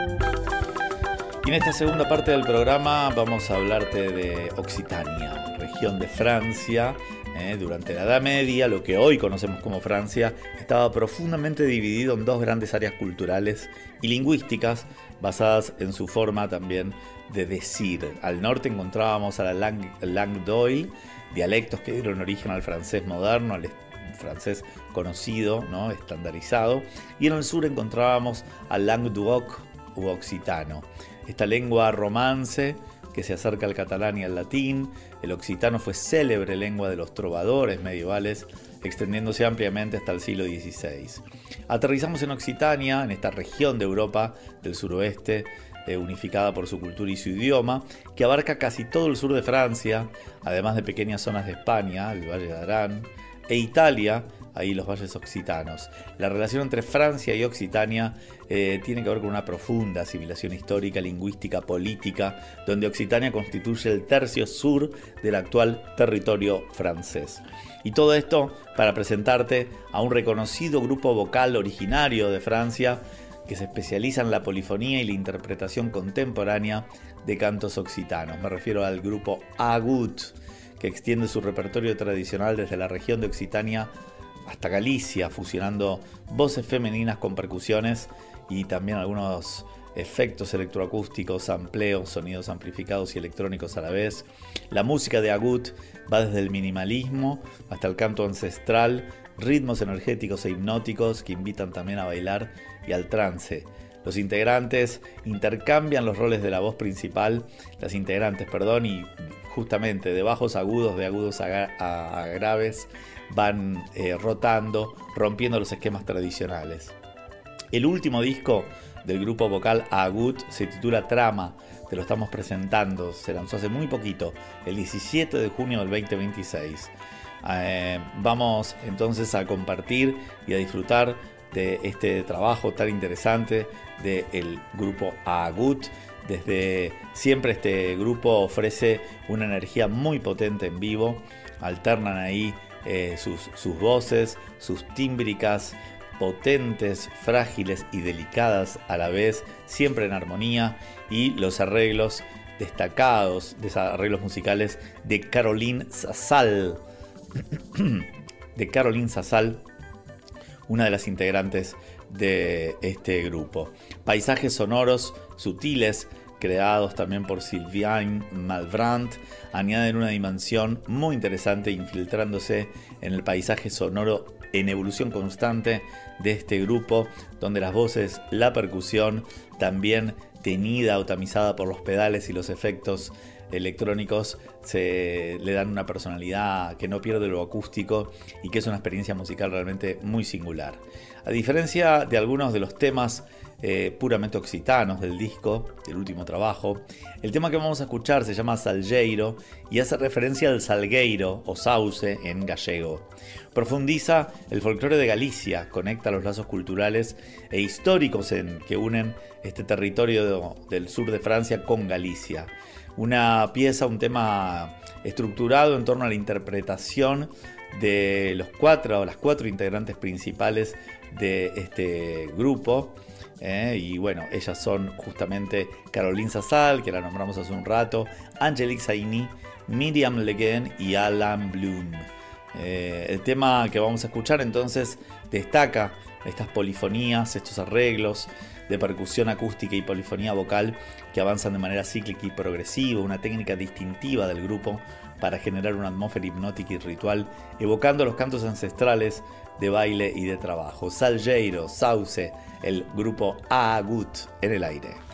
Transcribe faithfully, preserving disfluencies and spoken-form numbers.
Y en esta segunda parte del programa vamos a hablarte de Occitania, región de Francia. Eh, durante la Edad Media, lo que hoy conocemos como Francia, estaba profundamente dividido en dos grandes áreas culturales y lingüísticas basadas en su forma también de decir. Al norte encontrábamos a la langue, langue d'oil, dialectos que dieron origen al francés moderno, al francés conocido, ¿no? Estandarizado, y en el sur encontrábamos al languedoc u occitano, esta lengua romance que se acerca al catalán y al latín. El occitano fue célebre lengua de los trovadores medievales, extendiéndose ampliamente hasta el siglo dieciséis. Aterrizamos en Occitania, en esta región de Europa del suroeste, eh, unificada por su cultura y su idioma, que abarca casi todo el sur de Francia, además de pequeñas zonas de España, el Valle de Arán, e Italia, ahí los valles occitanos. La relación entre Francia y Occitania eh, tiene que ver con una profunda asimilación histórica, lingüística, política, donde Occitania constituye el tercio sur del actual territorio francés. Y todo esto para presentarte a un reconocido grupo vocal originario de Francia que se especializa en la polifonía y la interpretación contemporánea de cantos occitanos. Me refiero al grupo Agut, que extiende su repertorio tradicional desde la región de Occitania hasta Galicia, fusionando voces femeninas con percusiones y también algunos efectos electroacústicos, sampleos, sonidos amplificados y electrónicos a la vez. La música de Agut va desde el minimalismo hasta el canto ancestral, ritmos energéticos e hipnóticos que invitan también a bailar y al trance. Los integrantes intercambian los roles de la voz principal, las integrantes, perdón, y justamente de bajos a agudos, de agudos a, a, a graves, van eh, rotando, rompiendo los esquemas tradicionales. El último disco del grupo vocal Agut se titula Trama, te lo estamos presentando, se lanzó hace muy poquito, el diecisiete de junio del veinte veintiséis. Eh, vamos entonces a compartir y a disfrutar de este trabajo tan interesante del grupo Agut. Desde siempre este grupo ofrece una energía muy potente en vivo, alternan ahí eh, sus, sus voces, sus tímbricas potentes, frágiles y delicadas a la vez, siempre en armonía, y los arreglos destacados, de arreglos musicales de Caroline Sassal, de Caroline Sassal, una de las integrantes de este grupo. Paisajes sonoros sutiles, creados también por Sylvain Malbrandt, añaden una dimensión muy interesante, infiltrándose en el paisaje sonoro en evolución constante de este grupo, donde las voces, la percusión, también tenida o tamizada por los pedales y los efectos electrónicos, se le dan una personalidad que no pierde lo acústico y que es una experiencia musical realmente muy singular. A diferencia de algunos de los temas eh, puramente occitanos del disco, del último trabajo, el tema que vamos a escuchar se llama Salgueiro y hace referencia al salgueiro o sauce en gallego. Profundiza el folclore de Galicia, conecta los lazos culturales e históricos en que unen este territorio del sur de Francia con Galicia. Una pieza, un tema estructurado en torno a la interpretación de los cuatro, las cuatro integrantes principales de este grupo. Eh, y bueno, ellas son justamente Caroline Sassal, que la nombramos hace un rato, Angélique Saini, Miriam Leguin y Alain Blum. Eh, el tema que vamos a escuchar entonces destaca estas polifonías, estos arreglos de percusión acústica y polifonía vocal que avanzan de manera cíclica y progresiva, una técnica distintiva del grupo para generar una atmósfera hipnótica y ritual, evocando los cantos ancestrales de baile y de trabajo. Salgueiro, Sauce, el grupo Agut en el aire.